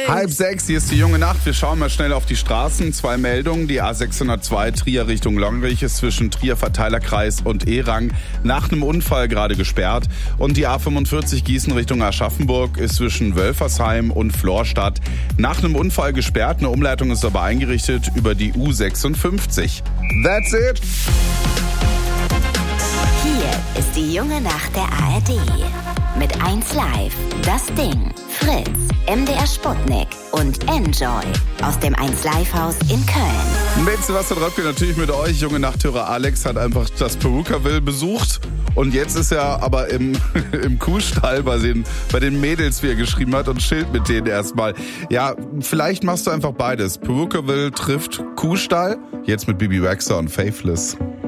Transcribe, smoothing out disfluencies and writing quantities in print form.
5:30, hier ist die junge Nacht. Wir schauen mal schnell auf die Straßen. 2 Meldungen. Die A602 Trier Richtung Longrich ist zwischen Trier Verteilerkreis und Erang nach einem Unfall gerade gesperrt. Und die A45 Gießen Richtung Aschaffenburg ist zwischen Wölfersheim und Florstadt nach einem Unfall gesperrt. Eine Umleitung ist aber eingerichtet über die U56. That's it. Hier ist die junge Nacht der ARD. Mit 1Live, Das Ding, Fritz, MDR Sputnik und Enjoy aus dem 1Live-Haus in Köln. Mit Sebastian Röpke natürlich mit euch. Junge Nachthörer Alex hat einfach das Perukaville besucht. Und jetzt ist er aber im Kuhstall bei den Mädels, wie er geschrieben hat, und chillt mit denen erstmal. Ja, vielleicht machst du einfach beides. Perukaville trifft Kuhstall. Jetzt mit Bibi Rexha und Faithless.